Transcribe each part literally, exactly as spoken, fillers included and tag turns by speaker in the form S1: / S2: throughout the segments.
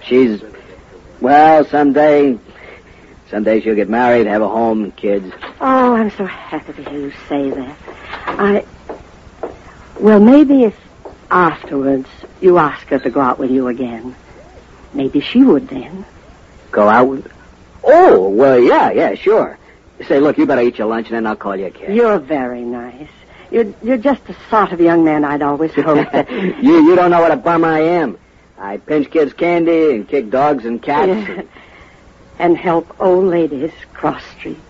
S1: She's, well, someday, someday she'll get married, have a home and kids.
S2: Oh, I'm so happy to hear you say that. I, well, maybe if afterwards you ask her to go out with you again, maybe she would then.
S1: Go out with... Oh, well, yeah, yeah, sure. Say, look, you better eat your lunch and then I'll call you a cab.
S2: You're very nice. You're, you're just the sort of young man I'd always hoped that...
S1: you, you don't know what a bum I am. I pinch kids' candy and kick dogs and cats.
S2: Yeah.
S1: And...
S2: and help old ladies cross streets.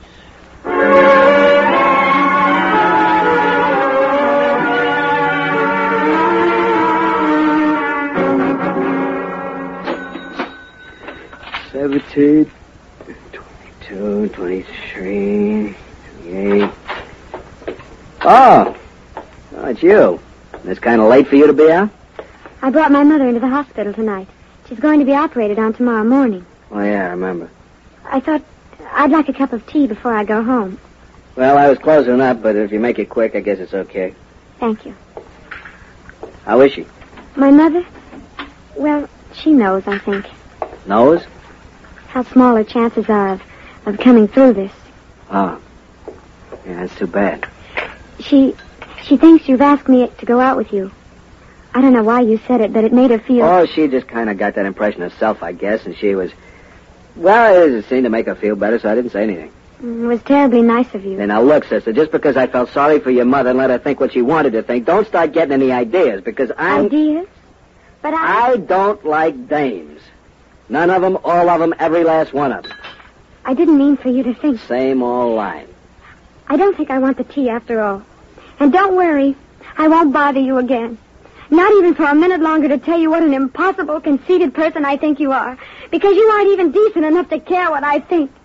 S1: Seventeen, twenty-two, twenty-three, twenty-eight. Oh, oh, it's you. It's kind of late for you to be out?
S3: I brought my mother into the hospital tonight. She's going to be operated on tomorrow morning.
S1: Oh, yeah, I remember.
S3: I thought I'd like a cup of tea before I go home.
S1: Well, I was closing up, but if you make it quick, I guess it's okay.
S3: Thank you.
S1: How is she?
S3: My mother? Well, she knows, I think.
S1: Knows?
S3: How small her chances are of, of coming through this.
S1: Oh. Yeah, that's too bad.
S3: She she thinks you've asked me to go out with you. I don't know why you said it, but it made her feel...
S1: Oh, she just kind of got that impression herself, I guess, and she was... Well, it seemed to make her feel better, so I didn't say anything.
S3: It was terribly nice of you.
S1: Then now, look, sister, just because I felt sorry for your mother and let her think what she wanted to think, don't start getting any ideas, because I'm...
S3: Ideas? But I...
S1: I don't like dames. None of them, all of them, every last one of them.
S3: I didn't mean for you to think...
S1: Same old line.
S3: I don't think I want the tea after all. And don't worry, I won't bother you again. Not even for a minute longer to tell you what an impossible, conceited person I think you are. Because you aren't even decent enough to care what I think.